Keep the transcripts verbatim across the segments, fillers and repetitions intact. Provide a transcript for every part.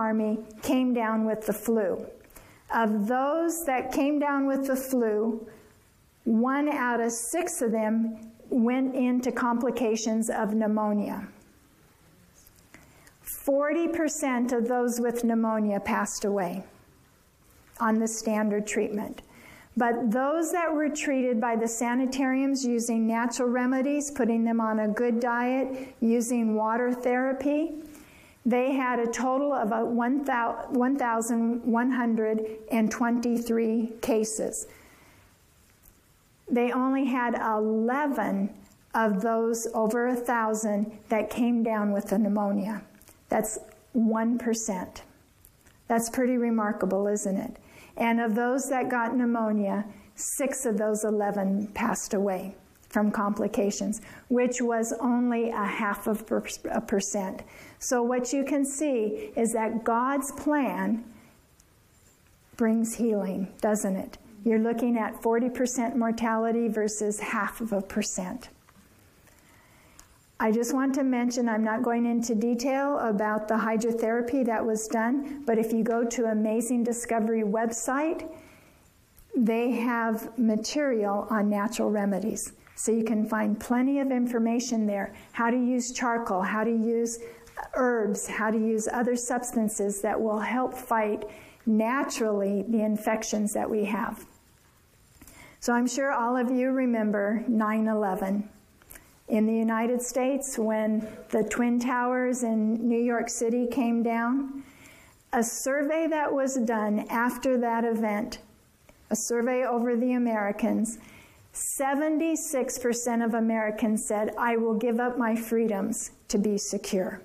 army came down with the flu. Of those that came down with the flu, one out of six of them went into complications of pneumonia. forty percent of those with pneumonia passed away on the standard treatment. But those that were treated by the sanitariums using natural remedies, putting them on a good diet, using water therapy, they had a total of one thousand one hundred twenty-three cases. They only had eleven of those over a thousand that came down with the pneumonia. That's one percent. That's pretty remarkable, isn't it? And of those that got pneumonia, six of those eleven passed away from complications, which was only a half of a percent. So what you can see is that God's plan brings healing, doesn't it? You're looking at forty percent mortality versus half of a percent. I just want to mention, I'm not going into detail about the hydrotherapy that was done, but if you go to Amazing Discovery website, they have material on natural remedies. So you can find plenty of information there. How to use charcoal, how to use herbs, how to use other substances that will help fight naturally the infections that we have. So I'm sure all of you remember nine eleven. In the United States, when the Twin Towers in New York City came down, a survey that was done after that event, a survey over the Americans, seventy-six percent of Americans said, I will give up my freedoms to be secure.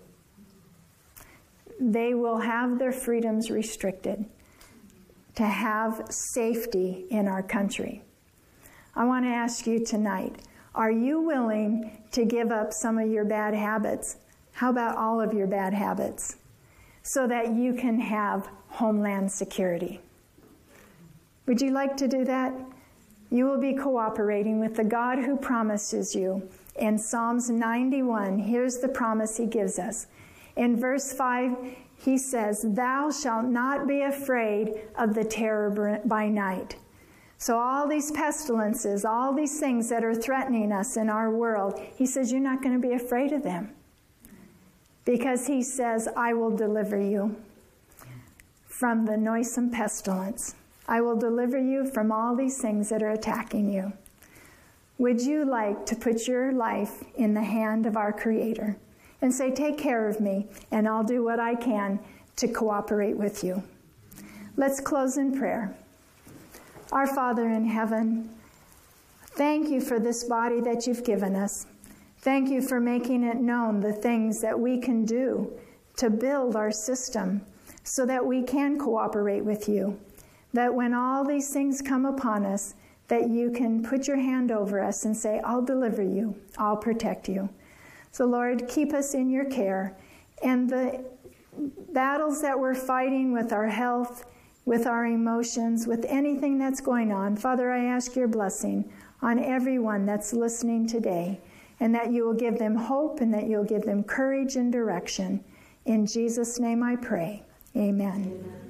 They will have their freedoms restricted to have safety in our country. I want to ask you tonight, are you willing to give up some of your bad habits? How about all of your bad habits? So that you can have homeland security. Would you like to do that? You will be cooperating with the God who promises you. In Psalms ninety-one, here's the promise he gives us. In verse five, he says, Thou shalt not be afraid of the terror by night. So all these pestilences, all these things that are threatening us in our world, he says, you're not going to be afraid of them. Because he says, I will deliver you from the noisome pestilence. I will deliver you from all these things that are attacking you. Would you like to put your life in the hand of our Creator and say, take care of me, and I'll do what I can to cooperate with you? Let's close in prayer. Our Father in heaven, thank you for this body that you've given us. Thank you for making it known the things that we can do to build our system so that we can cooperate with you. That when all these things come upon us, that you can put your hand over us and say, I'll deliver you, I'll protect you. So Lord, keep us in your care. And the battles that we're fighting with our health, with our emotions, with anything that's going on, Father, I ask your blessing on everyone that's listening today, and that you will give them hope and that you'll give them courage and direction. In Jesus' name I pray. Amen. Amen.